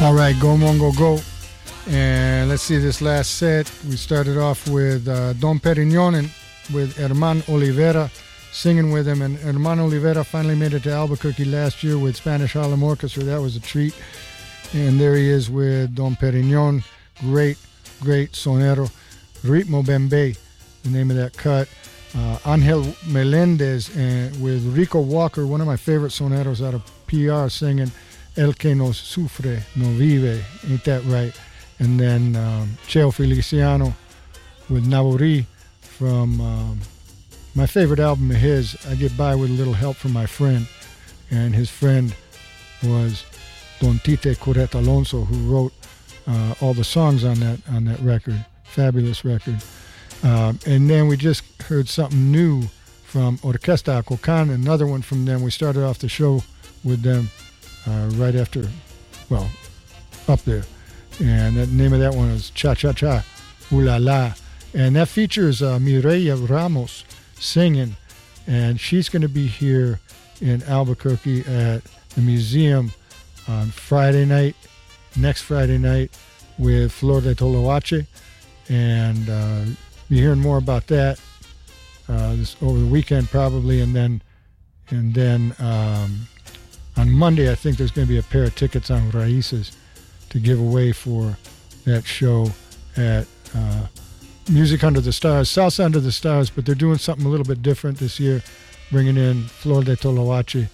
All right, go Mongo go. And let's see this last set. We started off with Dom Perignon and with Herman Olivera, singing with him. And Herman Olivera finally made it to Albuquerque last year with Spanish Harlem Orchestra. That was a treat. And there he is with Dom Perignon. Great, great sonero. Ritmo Bembe, the name of that cut. Angel Melendez with Rico Walker, one of my favorite soneros out of PR, singing El que no sufre no vive. Ain't that right? And then Cheo Feliciano with Nabori from my favorite album of his, I Get By With a Little Help From My Friend. And his friend was Don Tite Curet Alonso, who wrote all the songs on that record. Fabulous record. And then we just heard something new from Orquesta Acocan, another one from them. We started off the show with them right after, well, up there. And the name of that one is Cha Cha Cha, Ooh La La. And that features Mireya Ramos singing. And she's going to be here in Albuquerque at the museum on Friday night, next Friday night, with Flor de Toloache. And be hearing more about that this over the weekend probably, and then on Monday I think there's going to be a pair of tickets on Raíces to give away for that show at Music Under the Stars, Salsa Under the Stars, but they're doing something a little bit different this year, bringing in Flor de Toloache,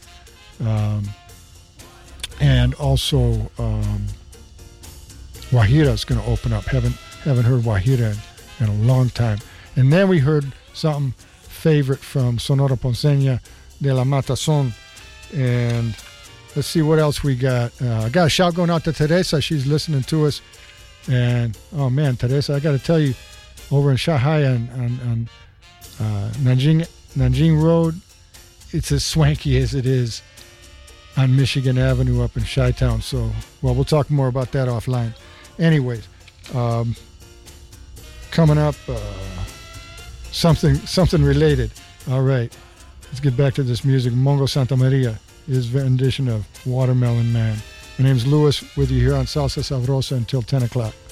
and also Guajira's going to open up. Haven't heard Guajira in a long time. And then we heard something favorite from Sonora Ponceña de la Matazón. And let's see what else we got. I got a shout going out to Teresa. She's listening to us. And, oh man, Teresa, I got to tell you, over in Shanghai on Nanjing Road, it's as swanky as it is on Michigan Avenue up in Chi-Town. So, well, we'll talk more about that offline. Anyways, coming up, something related. All right, let's get back to this music. Mongo Santa Maria, his rendition of Watermelon Man. My name's Louis, with you here on Salsa Sabrosa until 10 o'clock.